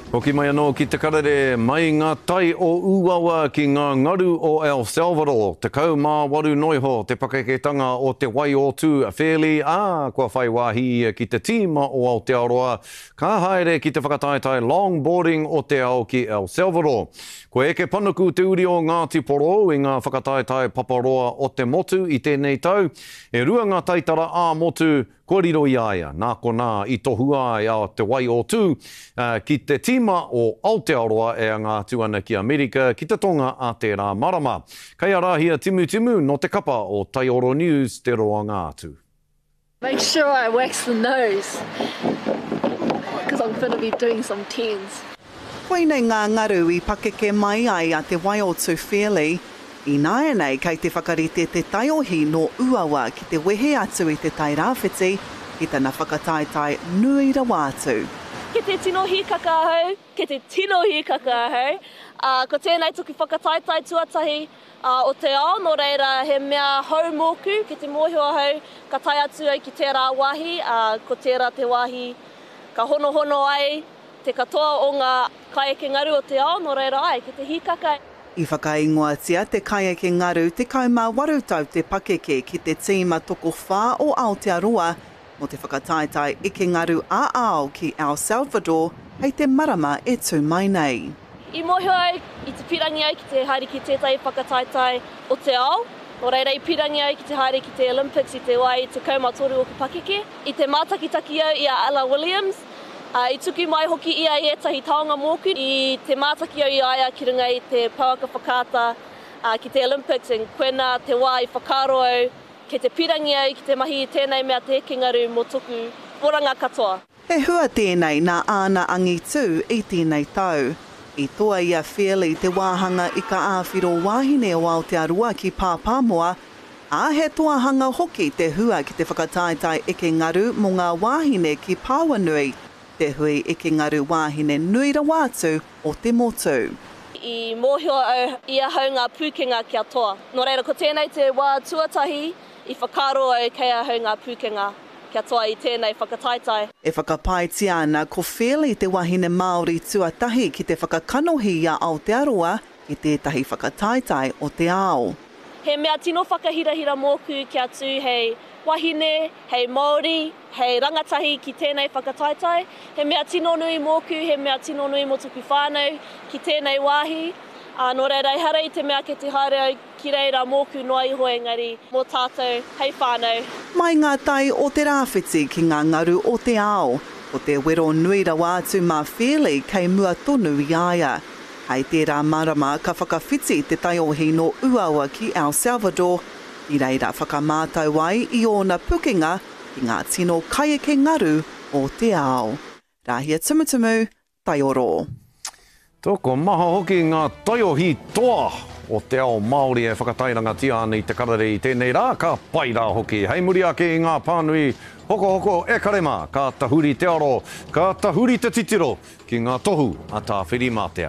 Hoki mai anō ki te karere mai ngā tai o Uawa ki ngā ngaru o El Salvador. Te kau mā waru noiho te pakeketanga o te wai o tū a Fairley. Kua whai wāhi ki te tīma o Aotearoa. Ka haere ki te whakataetai longboarding o te ao ki El Salvador. Ko eke panuku te uri o Ngāti Poro i ngā whakataetai paparoa o te motu i tēnei tau. E rua ngā taitara ā motu ko riro i aia, nā ko nā i tohua i a te wai o tū ki te tīma o Aotearoa e ngā tuana ki Amerika ki te tonga a te rā marama. Kei arahia timu no te kapa o Taioro News te roa ngātu. Make sure I wax the nose, because I'm going to be doing some tens. Koinei ngā ngaru i pakeke mai ai a te wai o tū Fairley. I nāia nei kei te whakarite te taiohi no Uawa ki te wehe atu i te tai rāwhiti ki tana whakataetai nui rawa atu. Ke te tinohi kakahau, ke te tinohi kakahau. Ko tēnei tuku whakataetai tuatahi o te ao, no reira he mea hau mōku ki te mōhio hau, ka tai atu ai ki tērā wahi, ko tērā te wahi ka hono ai, te katoa o ngā kaieke ngaru o te ao, no reira ai, ki te hikaka. I whakaingoatia te kaieke ngaru te kaumā warutau te pakeke ki te tīma toko whā o Aotearoa mo te whakataetai eke ngaru a ao ki El Salvador hei te marama e tū mai nei. I mōhio ai, i te pirangi ai ki te haere ki tētai whakataetai o te ao. O reira i pirangi ai ki te haere ki te Olympics i te wai te kaumatoru o ka pakeke. I te mātakitaki au i a Ella Williams. I tuku mai hoki ia i etahi taonga mōku i te mātaki au i aia ki runga i te pauaka whakata ki te Olympics and koena te wā i whakaro au ke te pirangi au ki te mahi i tēnei mea te heke ngaru mō tuku oranga katoa. He hua tēnei nā āna angi tū i tēnei tau. I toa ia Fairley te wāhanga i ka āwhiro wāhine o Aotearoa ki Pāpāmoa, he toahanga hoki te hua ki te whakataetai eke ngaru mō ngā wāhine ki Pāwanui. Te hui eke ngaru wāhine nui rawa atu o te motu. I mōhio au ia hau ngā pūkenga kia toa. Nō reira, ko tēnei te wā tuatahi i whakaro au kei a hau ngā pūkenga kia toa i tēnei whakataetai. E whakapaiti ana ko Fairley te wahine Māori tuatahi ki te whakakanohi a Aotearoa i tētahi whakataetai o te ao. He mea tino whakahirahira mōku kia tū hei wahine, hei Māori, hei rangatahi ki tēnei whakataetai. He mea tino nui mōku, he mea tino nui mō tuku whānau ki tēnei wāhi. Nō reira, hara i te mea ke te haere au ki reira mōku noa iho engari mō tātou, hei whānau. Mai ngā tai o te rāwhiti ki ngā ngaru o te ao. Ko te wero nui rawa atu mā Fairley kei mua tonu i aia. Hei tērā marama ka whakawhiti te taiohi no Uawa ki El Salvador. I reira whakamātau ai i ōna pukenga ki ngā tino kaieke ngaru o te ao. Rahia tumutumu, Taioro. Toko maha hoki ngā taiohi toa o te ao Māori e whakatairanga tia ana i te karere i tēnei rā ka paira hoki. Hei muri ake i ngā pānui hoko e karema, ka tahuri te aro, ka tahuri te titiro ki ngā tohu a tā whirimātea.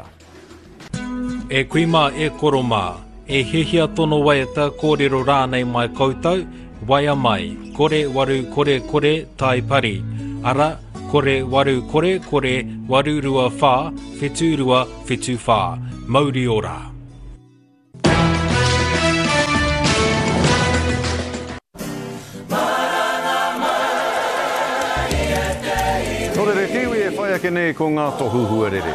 E kuima e koroma, e hehia tono waiata kōrero rānei mai koutou, waia mai, kore waru kore tai pari. Ara, kore waru kore waru rua whā, whetu rua whetu whā. Mauri ora. Tōrere kiwi e whai ake nei ko ngā tohu huarere.